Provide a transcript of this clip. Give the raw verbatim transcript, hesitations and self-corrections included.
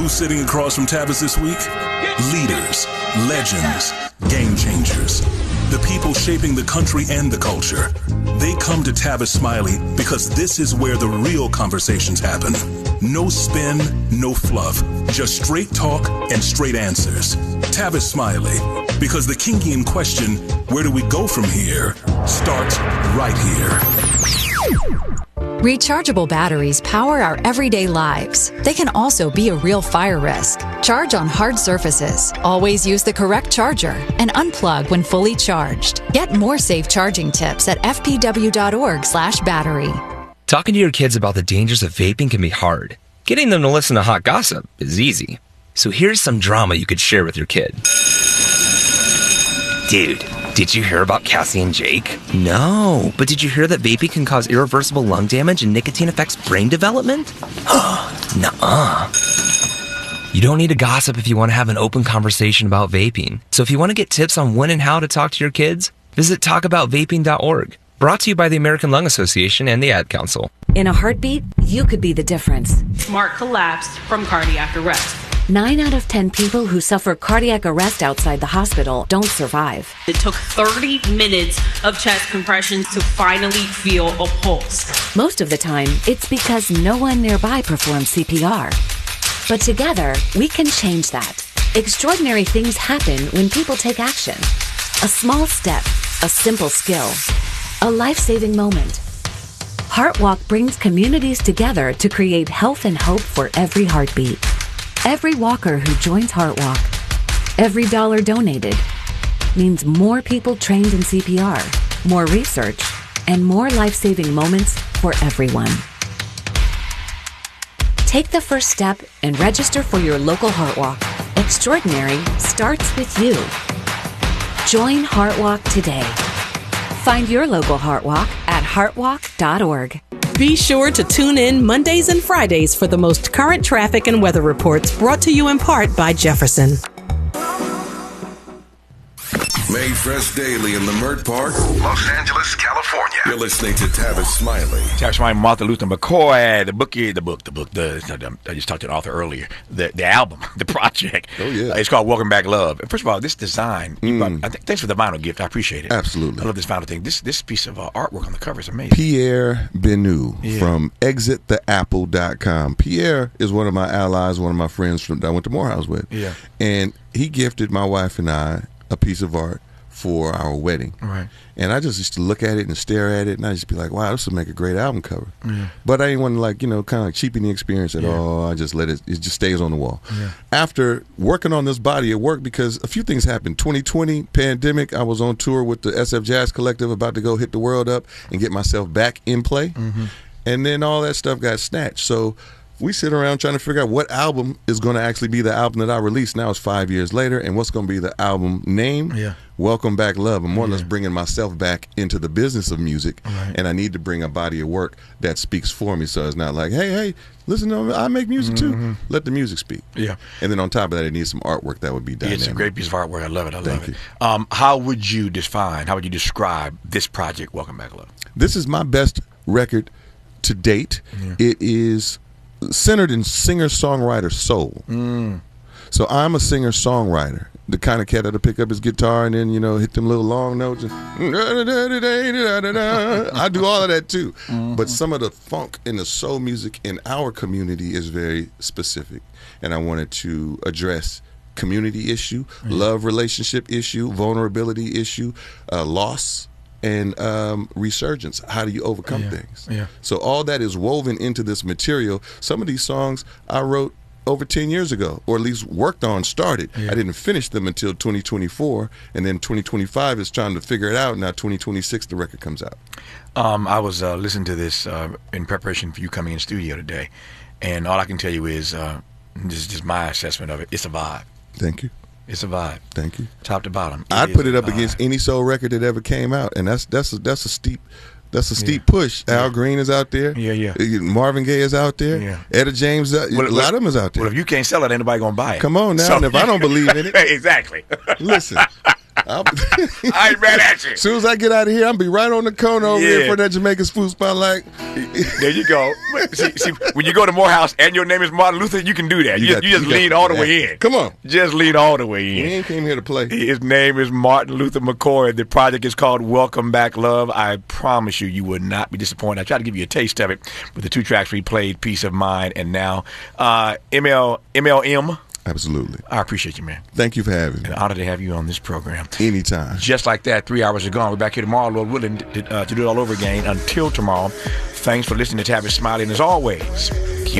Who's sitting across from Tavis this week? Leaders, legends, game changers. The people shaping the country and the culture. They come to Tavis Smiley because this is where the real conversations happen. No spin, no fluff. Just straight talk and straight answers. Tavis Smiley. Because the kinky question, where do we go from here, starts right here. Rechargeable batteries power our everyday lives. They can also be a real fire risk. Charge on hard surfaces. Always use the correct charger and unplug when fully charged. Get more safe charging tips at f p w dot org slash battery. Talking to your kids about the dangers of vaping can be hard. Getting them to listen to hot gossip is easy. So here's some drama you could share with your kid. Dude, did you hear about Cassie and Jake? No, but did you hear that vaping can cause irreversible lung damage and nicotine affects brain development? Nuh-uh. You don't need to gossip if you want to have an open conversation about vaping. So if you want to get tips on when and how to talk to your kids, visit talk about vaping dot org. Brought to you by the American Lung Association and the Ad Council. In a heartbeat, you could be the difference. Mark collapsed from cardiac arrest. Nine out of ten people who suffer cardiac arrest outside the hospital don't survive. It took thirty minutes of chest compressions to finally feel a pulse. Most of the time, it's because no one nearby performs C P R. But together, we can change that. Extraordinary things happen when people take action. A small step, a simple skill, a life-saving moment. HeartWalk brings communities together to create health and hope for every heartbeat. Every walker who joins HeartWalk, every dollar donated, means more people trained in C P R, more research, and more life-saving moments for everyone. Take the first step and register for your local HeartWalk. Extraordinary starts with you. Join HeartWalk today. Find your local HeartWalk at heartwalk dot org. Be sure to tune in Mondays and Fridays for the most current traffic and weather reports, brought to you in part by Jefferson. Made fresh daily in Leimert Park, Los Angeles, California. You're listening to Tavis Smiley. Tavis Smiley, Martha Luther McCoy, the bookie, the book, the book, the, I just talked to the author earlier, the the album, the project. Oh, yeah. Uh, it's called Welcome Back Love. First of all, this design, Mm. brought, I think, thanks for the vinyl gift. I appreciate it. Absolutely. I love this vinyl thing. This this piece of uh, artwork on the cover is amazing. Pierre Benu Yeah. from exit the apple dot com. Pierre is one of my allies, one of my friends from, that I went to Morehouse with. Yeah. And he gifted my wife and I a piece of art for our wedding. Right. And I just used to look at it and stare at it, and I just be like, wow, this would make a great album cover. Yeah. But I didn't want to, like, you know, kind of like cheapen the experience at Yeah. all. I just let it, it just stays on the wall. Yeah. After working on this body of work, because a few things happened. twenty twenty, pandemic, I was on tour with the S F Jazz Collective, about to go hit the world up and get myself back in play. Mm-hmm. And then all that stuff got snatched. So we sit around trying to figure out what album is going to actually be the album that I release. Now it's five years later, and what's going to be the album name? Yeah. Welcome Back Love. I'm more or less Yeah. bringing myself back into the business of music, Right. and I need to bring a body of work that speaks for me. So it's not like, hey, hey, listen to me, I make music Mm-hmm. too. Let the music speak. Yeah. And then on top of that, it needs some artwork that would be dynamic. It's a great piece of artwork. I love it. I love Thank it. Um, how would you define, how would you describe this project, Welcome Back Love? This is my best record to date. Yeah. It is centered in singer-songwriter soul. Mm. So I'm a singer-songwriter, the kind of cat that'll pick up his guitar and then, you know, hit them little long notes. And I do all of that too. Mm-hmm. But some of the funk and the soul music in our community is very specific. And I wanted to address community issue, Mm-hmm. love relationship issue, vulnerability issue, uh, loss, and um, resurgence. How do you overcome Yeah. things? Yeah. So all that is woven into this material. Some of these songs I wrote over ten years ago, or at least worked on, started. Yeah. I didn't finish them until twenty twenty-four, and then twenty twenty-five is trying to figure it out. Now twenty twenty-six, the record comes out. Um, I was uh, listening to this uh, in preparation for you coming in studio today, and all I can tell you is, uh, this is just my assessment of it, it's a vibe. Thank you. It's a vibe. Thank you. Top to bottom. I'd is put it a up vibe. against any soul record that ever came out, and that's that's a, that's a steep that's a steep Yeah. push. Al Green is out there. Yeah, yeah. Uh, Marvin Gaye is out there. Yeah. Etta James, uh, Well, a lot of them is out there. Well, if you can't sell it, ain't nobody gonna buy it. Come on now, and if I don't believe in it, exactly. listen, I'll be, I ain't mad at you. As soon as I get out of here, I'll be right on the corner over Yeah. here for that Jamaican food spot. Like, There you go. See, see, when you go to Morehouse and your name is Martin Luther, you can do that. You, You just, got- you just you got- lean all the way in. Come on. Just lean all the way we in. ain't came here to play. His name is Martin Luther McCoy. The project is called Welcome Back Love. I promise you, you would not be disappointed. I tried to give you a taste of it with the two tracks we played, Peace of Mind and Now. Uh, M L, M L M, Absolutely. I appreciate you, man. Thank you for having me. An honor to have you on this program. Anytime. Just like that, three hours are gone. We're back here tomorrow, Lord willing, to, uh, to do it all over again. Until tomorrow, thanks for listening to Tavis Smiley. And as always,